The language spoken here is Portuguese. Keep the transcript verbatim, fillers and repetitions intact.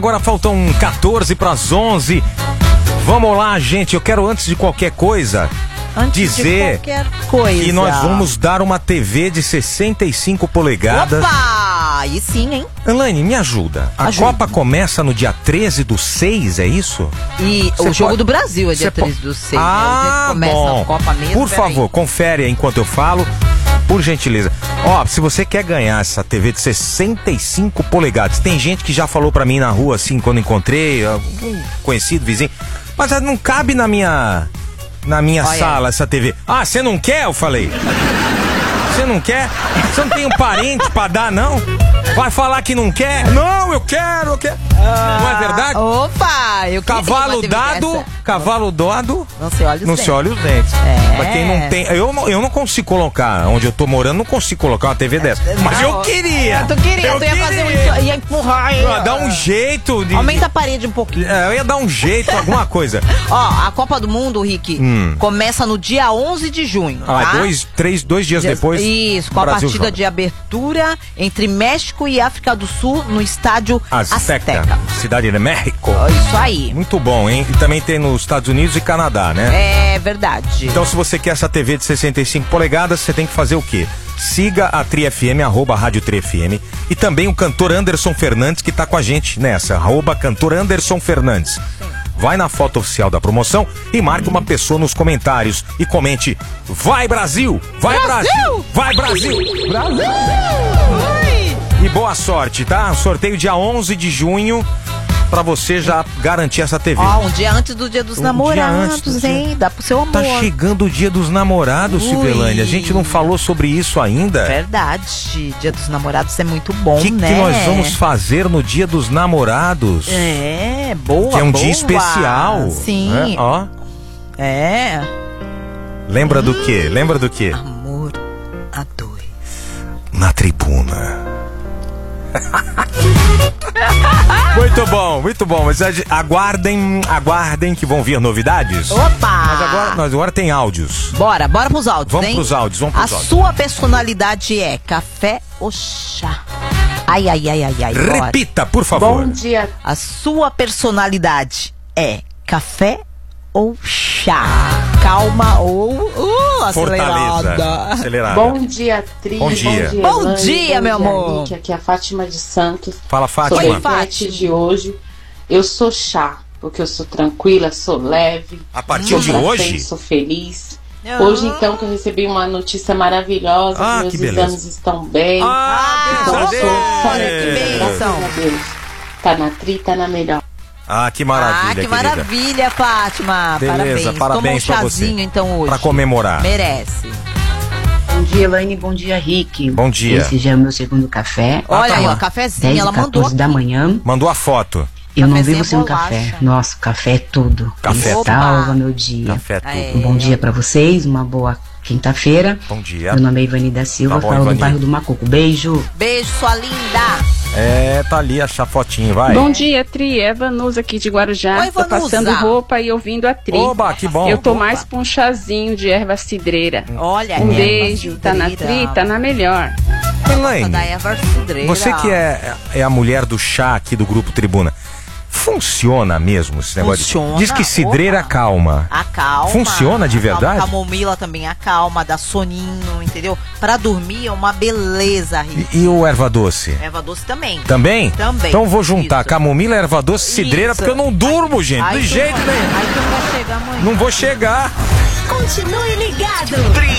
Agora faltam quatorze para as onze. Vamos lá, gente. Eu quero, antes de qualquer coisa, antes dizer de qualquer coisa, que nós vamos dar uma T V de sessenta e cinco polegadas. Opa! Aí sim, hein? Elaine, me ajuda. A Ajuda. Copa começa no dia treze do seis, é isso? E Cê o jogo pode... do Brasil é dia Cê treze po... do seis. Ah, né? O dia que começa bom. a Copa mesmo. Por favor, aí. Confere aí enquanto eu falo. Por gentileza. Ó, se você quer ganhar essa T V de sessenta e cinco polegadas, tem gente que já falou pra mim na rua, assim, quando encontrei, um conhecido, vizinho, mas não cabe na minha, na minha Olha. sala essa T V. Ah, você não quer? Eu falei. Você não quer? Você não tem um parente pra dar, não? Vai falar que não quer? Não, eu quero, eu quero. Ah, não é verdade? Opa! Eu Cavalo dado, dessa. cavalo dado, não se olha os não dentes. se olha os dentes. É. Pra quem não tem, eu não, eu não consigo colocar, onde eu tô morando, não consigo colocar uma T V dessa. Mas Não, eu queria. Tu queria, eu tu ia queria. fazer um, ia empurrar. Ia dar um jeito de... Aumenta a parede um pouquinho. É, eu ia dar um jeito, alguma coisa. Ó, a Copa do Mundo, Rick, hum. começa no dia onze de junho. Ah, tá? dois, três, dois dias Dias, depois. Isso, com a Brasil partida joga. de abertura entre México e África do Sul no estádio Azteca, Azteca. Cidade de México. Ó, isso aí. Muito bom, hein? E também tem nos Estados Unidos e Canadá, né? É verdade. Então, se você quer essa T V de sessenta e cinco polegadas, você tem que fazer o quê? Siga a Tri F M, arroba Rádio Tri F M. E também o cantor Anderson Fernandes, que tá com a gente nessa, arroba cantor Anderson Fernandes. Vai na foto oficial da promoção e marque uma pessoa nos comentários e comente: vai Brasil! Vai Brasil! Brasil! Vai Brasil! Brasil! Oi. E boa sorte, tá? Sorteio dia onze de junho pra você já garantir essa T V. Ó, um dia antes do Dia dos um Namorados, dia hein? dia... Dá pro seu amor. Tá chegando o Dia dos Namorados, Silvelane. A gente não falou sobre isso ainda. Verdade. Dia dos Namorados é muito bom, que né? O que nós vamos fazer no Dia dos Namorados? É, boa, Que é um boa. dia especial. Sim. Né? Ó. É. Lembra hum. do quê? Lembra do quê? Amor a dois. Na tribuna. Muito bom, muito bom. Mas aguardem, aguardem que vão vir novidades. Opa! Mas agora, nós agora tem áudios. Bora, bora pros áudios, Vamos hein? pros áudios, vamos pros A áudios. sua personalidade é café ou chá? Ai, ai, ai, ai, ai. bora. Repita, por favor. Bom dia. A sua personalidade é café ou chá? Calma ou uh, acelerada. Fortaleza. Acelerada. Bom dia, Tri. Bom dia. Bom dia, Bom Elaine. dia, bom meu dia, amor. Rick. Aqui é a Fátima de Santos. Fala, Fátima. Sou Oi, a Fátima. enquete de hoje. Eu sou chá, porque eu sou tranquila, sou leve. A partir sou de pra hoje? frente, sou feliz. Ah. Hoje, então, que eu recebi uma notícia maravilhosa. Ah, meus que beleza. exames estão bem. Ah, então, eu graças sou a só Deus. leve, graças a Deus. Tá na Tri, tá na melhor. Ah, que maravilha, Ah, que querida. maravilha, Fátima. Beleza, parabéns. parabéns Toma um pra você. chazinho, então, hoje. Pra comemorar. Merece. Bom dia, Elaine. Bom dia, Rick. Bom dia. Esse já é o meu segundo café. Olha tá aí, bom. ó, cafezinho, dez ela e mandou quatorze da aqui. manhã. Mandou a foto. Eu não Cafezinho vivo sem um bolacha. café. Nossa, café é tudo. Café. Ele salva meu dia. Café tudo. É. Um bom dia pra vocês, uma boa quinta-feira. Bom dia. Meu nome é Ivani da Silva, Tá bom, falo Ivani. do bairro do Macuco. Beijo. Beijo, sua linda. É, tá ali a fotinho, vai. Bom dia, Tri. É Vanusa aqui de Guarujá. Oi, Tô Vanusa. passando roupa e ouvindo a Tri. Oba, que bom. Eu tô Opa. mais pra um chazinho de erva cidreira. Olha, Um erva beijo. Tá na cidreira. Tri, tá na melhor. Elaine, Da erva cidreira. você que é, é a mulher do chá aqui do Grupo Tribuna, funciona mesmo esse negócio? Funciona. Diz que cidreira Opa. acalma. Acalma. Funciona de verdade? A camomila também acalma, dá soninho, entendeu? Pra dormir é uma beleza, Rick. E, e o erva doce? Erva doce também. Também? Também. Então vou juntar Isso. camomila, erva doce, cidreira, Isso. porque eu não durmo, gente. Aí De tu jeito não- nenhum. Aí tu não vai chegar amanhã. Não vou chegar. Continue ligado.